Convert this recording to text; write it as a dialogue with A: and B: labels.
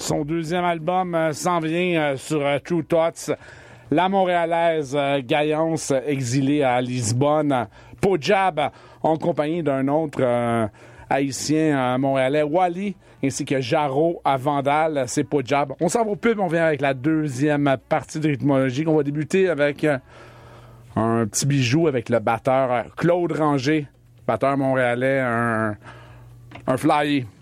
A: Son deuxième album s'en vient sur True Thoughts. La Montréalaise Gaillance, exilée à Lisbonne. Pojab, en compagnie d'un autre haïtien montréalais, Wally, ainsi que Jarreau à Vandal. C'est Pojab. On s'en va au pub, on vient avec la deuxième partie de Rythmologique. On va débuter avec un petit bijou avec le batteur Claude Ranger, batteur montréalais, un flyer.